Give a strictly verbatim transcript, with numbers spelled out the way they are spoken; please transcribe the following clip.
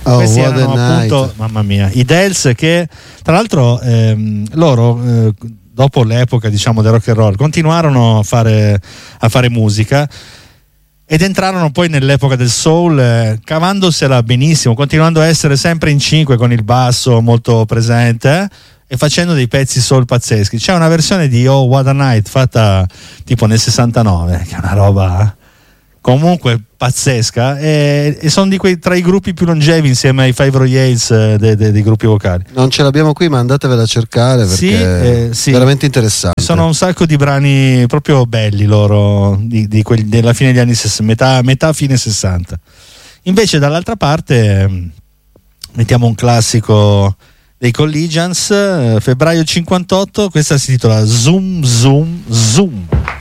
Oh, questi what erano a appunto, night. mamma mia, i Dells, che tra l'altro ehm, loro eh, dopo l'epoca, diciamo, del rock and roll continuarono a fare, a fare musica ed entrarono poi nell'epoca del soul, eh, cavandosela benissimo, continuando a essere sempre in cinque con il basso molto presente, eh, e facendo dei pezzi soul pazzeschi. C'è una versione di Oh What a Night fatta tipo nel sessantanove, che è una roba comunque pazzesca, e, e sono di quei tra i gruppi più longevi insieme ai Five Royales eh, dei, dei, dei gruppi vocali. Non ce l'abbiamo qui, ma andatevela a cercare perché Sì, eh, sì. è veramente interessante. Ci sono un sacco di brani proprio belli loro di, di quelli della fine degli anni sessanta, metà, metà fine sessanta. Invece dall'altra parte eh, mettiamo un classico dei Collegians, eh, febbraio cinquantotto, questa si intitola Zoom Zoom Zoom.